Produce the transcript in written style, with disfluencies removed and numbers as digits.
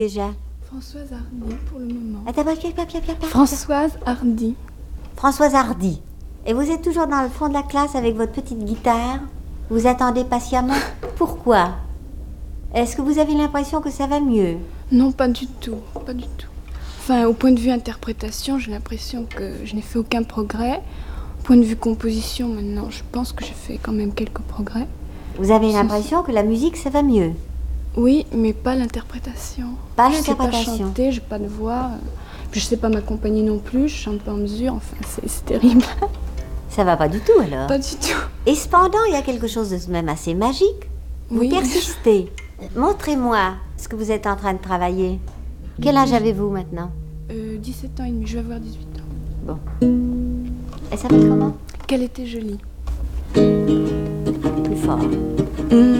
Déjà. Françoise Hardy pour le moment. Attends, Françoise Hardy. Françoise Hardy. Et vous êtes toujours dans le fond de la classe avec votre petite guitare? Vous attendez patiemment? Pourquoi? Est-ce que vous avez l'impression que ça va mieux? Non, pas du tout, pas du tout. Enfin, au point de vue interprétation, j'ai l'impression que je n'ai fait aucun progrès. Au point de vue composition, maintenant, je pense que j'ai fait quand même quelques progrès. Vous avez l'impression que la musique, ça va mieux? Oui, mais pas l'interprétation. Pas Je sais pas l'interprétation. chanter, j'ai pas de voix. Puis je sais pas m'accompagner non plus, je chante pas en mesure. Enfin, c'est terrible. Ça va pas du tout alors? Pas du tout. Et cependant, il y a quelque chose de même assez magique. Vous Oui. persistez. Montrez-moi ce que vous êtes en train de travailler. Quel âge avez-vous maintenant? 17 ans et demi, je vais avoir 18 ans. Bon. Elle s'appelle comment? Qu'elle était jolie. Plus fort.